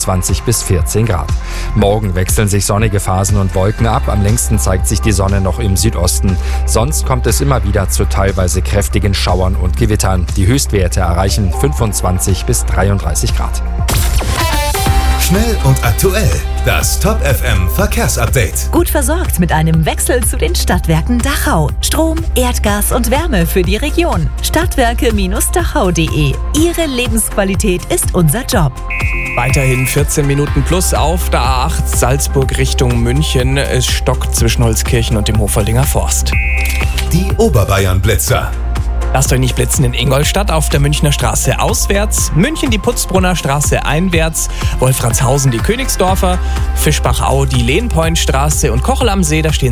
21 bis 14 Grad. Morgen wechseln sich sonnige Phasen und Wolken ab. Am längsten zeigt sich die Sonne noch im Südosten. Sonst kommt es immer wieder zu teilweise kräftigen Schauern und Gewittern. Die Höchstwerte erreichen 25 bis 33 Grad. Schnell und aktuell. Das Top FM Verkehrsupdate. Gut versorgt mit einem Wechsel zu den Stadtwerken Dachau. Strom, Erdgas und Wärme für die Region. Stadtwerke-dachau.de. Ihre Lebensqualität ist unser Job. Weiterhin 14 Minuten plus auf der A8 Salzburg Richtung München. Es stockt zwischen Holzkirchen und dem Hoferlinger Forst. Die Oberbayern-Blitzer. Lasst euch nicht blitzen in Ingolstadt auf der Münchner Straße auswärts, München die Putzbrunner Straße einwärts, Wolfratshausen die Königsdorfer, Fischbachau die Lehnpointstraße und Kochel am See, da stehen